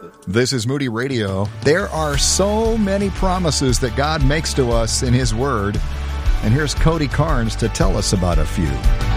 This is Moody Radio. There are so many promises that God makes to us in His Word. And here's Cody Carnes to tell us about a few.